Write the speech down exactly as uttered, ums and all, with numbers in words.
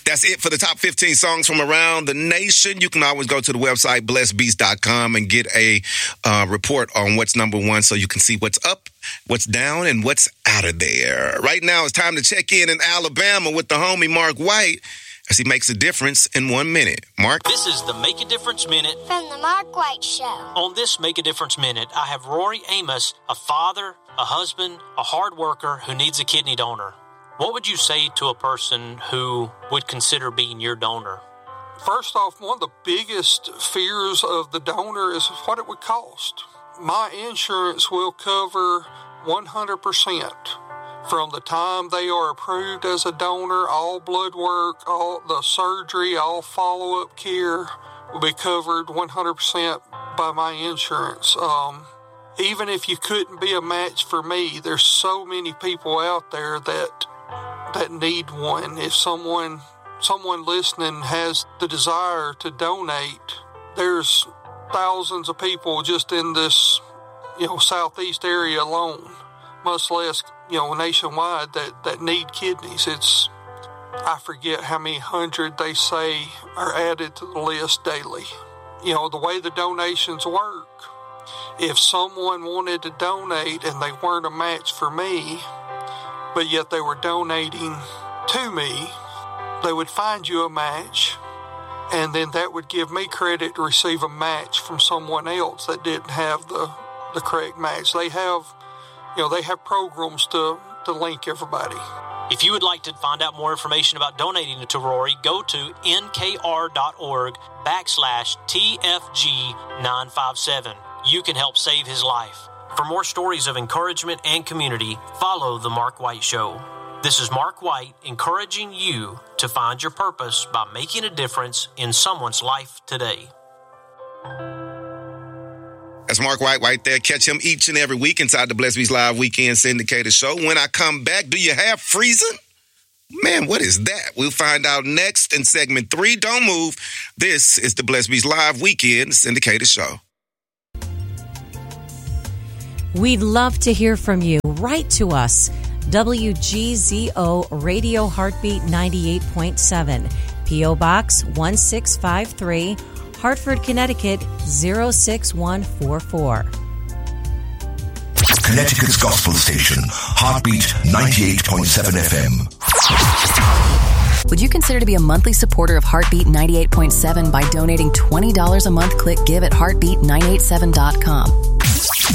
That's it for the top fifteen songs from around the nation. You can always go to the website, blessed beats dot com, and get a uh, report on what's number one so you can see what's up, what's down, and what's out of there. Right now, it's time to check in in Alabama with the homie Mark White as he makes a difference in one minute. Mark? This is the Make a Difference Minute from the Mark White Show. On this Make a Difference Minute, I have Rory Amos, a father, a husband, a hard worker who needs a kidney donor. What would you say to a person who would consider being your donor? First off, one of the biggest fears of the donor is what it would cost. My insurance will cover one hundred percent from the time they are approved as a donor. All blood work, all the surgery, all follow-up care will be covered one hundred percent by my insurance. Um, even if you couldn't be a match for me, there's so many people out there that that need one. If someone someone listening has the desire to donate, there's thousands of people just in this, you know, southeast area alone, much less, you know, nationwide, that, that need kidneys. It's, I forget how many hundred they say are added to the list daily. You know, the way the donations work, if someone wanted to donate and they weren't a match for me, but yet they were donating to me, they would find you a match, and then that would give me credit to receive a match from someone else that didn't have the, the correct match. They have, you know, they have programs to, to link everybody. If you would like to find out more information about donating to Rory, go to nkr.org backslash TFG nine five seven. You can help save his life. For more stories of encouragement and community, follow The Mark White Show. This is Mark White encouraging you to find your purpose by making a difference in someone's life today. That's Mark White right there. Catch him each and every week inside the Blessed Beats Live Weekend Syndicated Show. When I come back, do you have freezing? Man, what is that? We'll find out next in segment three. Don't move. This is the Blessed Beats Live Weekend Syndicated Show. We'd love to hear from you. Write to us. W G Z O Radio Heartbeat ninety-eight point seven. P O Box one six five three, Hartford, Connecticut zero six one four four. Connecticut's gospel station, Heartbeat ninety-eight point seven F M. Would you consider to be a monthly supporter of Heartbeat ninety-eight point seven by donating twenty dollars a month? Click give at heartbeat nine eight seven dot com.